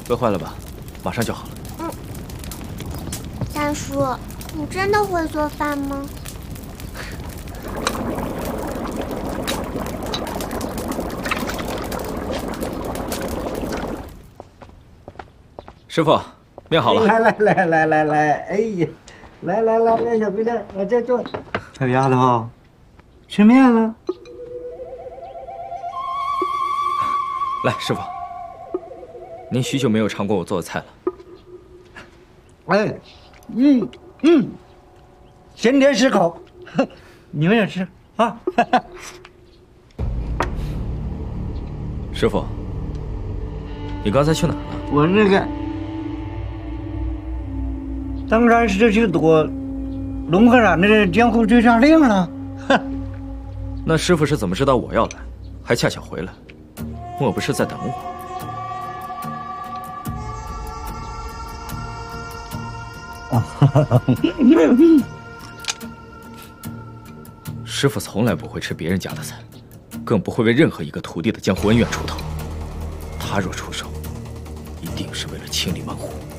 煨坏了吧？马上就好了。 嗯。大叔，你真的会做饭吗？ 师傅，面好了。 来，哎呀，来，小姑娘，往这坐。小丫头，吃面了。 来，师傅，您许久没有尝过我做的菜了。 哎，咸甜适口，你们也吃啊。 师傅，你刚才去哪儿了？ 我那个当然是去躲龙科长的江湖追杀令了。 那师傅是怎么知道我要来，还恰巧回来？莫不是在等我？师傅从来不会吃别人家的菜，更不会为任何一个徒弟的江湖恩怨出头。他若出手，一定是为了清理门户。